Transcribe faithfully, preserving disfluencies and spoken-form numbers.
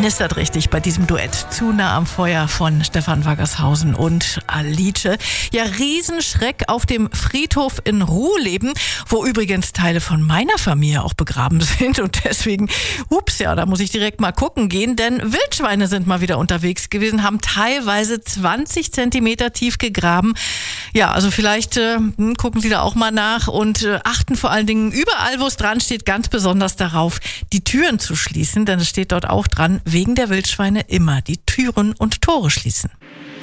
knistert richtig bei diesem Duett. Zu nah am Feuer von Stefan Waggershausen und Alice. Ja, Riesenschreck auf dem Friedhof in Ruhleben, wo übrigens Teile von meiner Familie auch begraben sind. Und deswegen, ups, ja, da muss ich direkt mal gucken gehen, denn Wildschweine sind mal wieder unterwegs gewesen, haben teilweise zwanzig Zentimeter tief gegraben. Ja, also vielleicht äh, gucken Sie da auch mal nach und äh, achten vor allen Dingen überall, wo es dran steht, ganz besonders darauf, die Türen zu schließen, denn es steht dort auch dran, wegen der Wildschweine immer die Türen und Tore schließen.